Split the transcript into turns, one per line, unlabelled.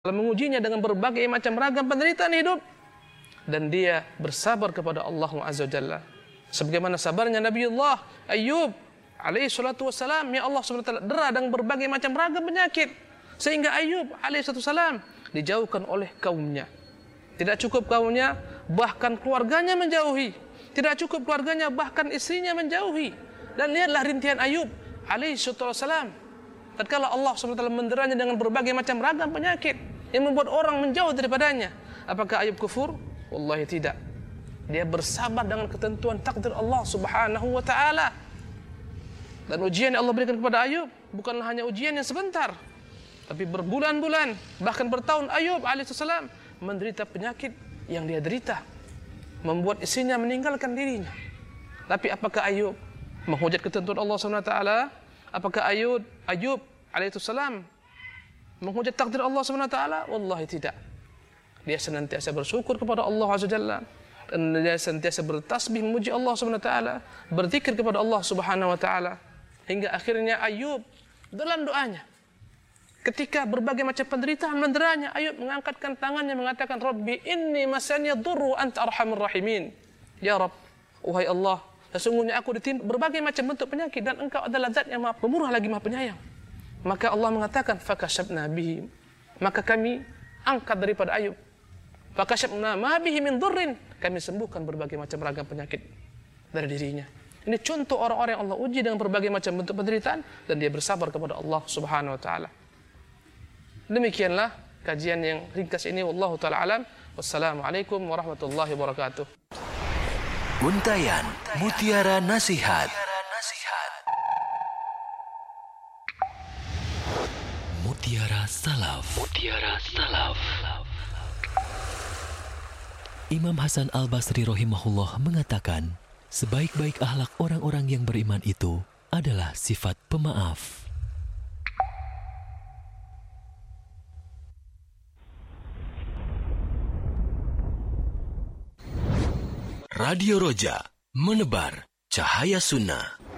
mengujinya dengan berbagai macam ragam penderitaan hidup, dan dia bersabar kepada Allah Azza wa Jalla sebagaimana sabarnya Nabiullah Ayyub alaihi salatu wassalam. Ya Allah Subhanahu wa taala dera dengan berbagai macam ragam penyakit sehingga Ayyub alaihi salatu wassalam dijauhkan oleh kaumnya. Tidak cukup kaumnya, bahkan keluarganya menjauhi. Tidak cukup keluarganya, bahkan istrinya menjauhi. Dan lihatlah rintihan Ayyub alaihi salatu wassalam tatkala Allah SWT menderanya dengan berbagai macam ragam penyakit yang membuat orang menjauh daripadanya. Apakah Ayyub kufur? Wallahi tidak. Dia bersabar dengan ketentuan takdir Allah Subhanahu wa taala. Dan ujian yang Allah berikan kepada Ayyub bukanlah hanya ujian yang sebentar, tapi berbulan-bulan, bahkan bertahun Ayyub alaihissalam menderita penyakit yang dia derita, membuat istrinya meninggalkan dirinya. Tapi apakah Ayyub menghujat ketentuan Allah Subhanahu wa taala? Apakah Ayyub alaihissalam menghujat takdir Allah Subhanahu wa taala? Wallahi tidak. Dia senantiasa bersyukur kepada Allah Azza wa Jalla, dan dia senantiasa bertasbih memuji Allah Subhanahu wa taala, berzikir kepada Allah Subhanahu wa taala, hingga akhirnya Ayyub dalam doanya ketika berbagai macam penderitaan menderanya, Ayyub mengangkatkan tangannya mengatakan, Rabbi inni masani dhurru anta arhamur rahimin. Ya Rabb, wahai Allah, sesungguhnya aku ditimpa berbagai macam bentuk penyakit dan engkau adalah zat yang maha pemurah lagi maha penyayang. Maka Allah mengatakan, fakashafna bihi, maka kami angkat daripada Ayyub, fakashafna ma bihi min dhurrin, kami sembuhkan berbagai macam ragam penyakit dari dirinya. Ini contoh orang-orang yang Allah uji dengan berbagai macam bentuk penderitaan dan dia bersabar kepada Allah Subhanahu wa taala. Demikianlah kajian yang ringkas ini, wallahu taala alam. Wassalamualaikum warahmatullahi wabarakatuh.
Untayan Mutiara Nasihat. Mutiara Salaf. Mutiara Salaf. Imam Hasan Al-Basri rahimahullah mengatakan, sebaik-baik akhlak orang-orang yang beriman itu adalah sifat pemaaf. Radio Roja, menebar cahaya sunnah.